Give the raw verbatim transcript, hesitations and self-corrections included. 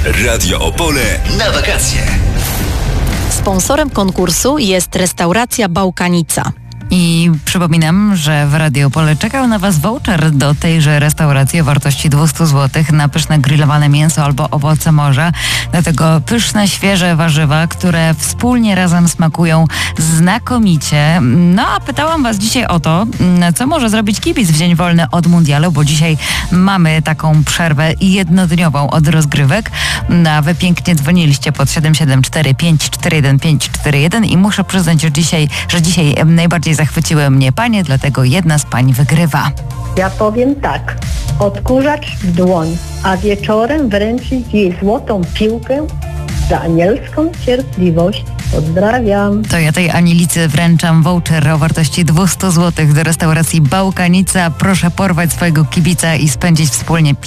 Radio Opole na wakacje. Sponsorem konkursu jest restauracja Bałkanica. I przypominam, że w Radio Opole czekał na Was voucher do tejże restauracji o wartości dwieście złotych na pyszne grillowane mięso albo owoce morza. Do tego pyszne, świeże warzywa, które wspólnie razem smakują znakomicie. No a pytałam Was dzisiaj o to, co może zrobić kibic w dzień wolny od mundialu, bo dzisiaj mamy taką przerwę jednodniową od rozgrywek. A Wy pięknie dzwoniliście pod siedem siedem cztery pięć cztery jeden pięć cztery jeden i muszę przyznać, że dzisiaj, że dzisiaj najbardziej zachwyciły mnie panie, dlatego jedna z pań wygrywa. Ja powiem tak, odkurzacz w dłoń, a wieczorem wręczyć jej złotą piłkę za anielską cierpliwość. Pozdrawiam. To ja tej Anielicy wręczam voucher o wartości dwieście złotych do restauracji Bałkanica. Proszę porwać swojego kibica i spędzić wspólnie